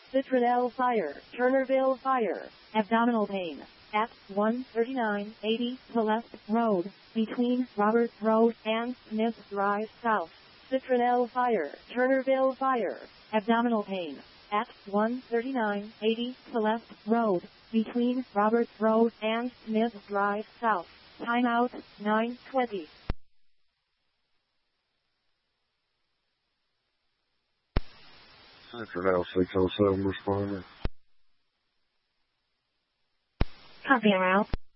Citronelle Fire, Turnerville Fire, abdominal pain, at 13980 Celeste Road, between Roberts Road and Smith Drive South. Citronelle Fire, Turnerville Fire, abdominal pain, at 13980 Celeste Road, between Roberts Road and Smith Drive South. Timeout, 9:20. Citronelle 607 responding. Copy, route.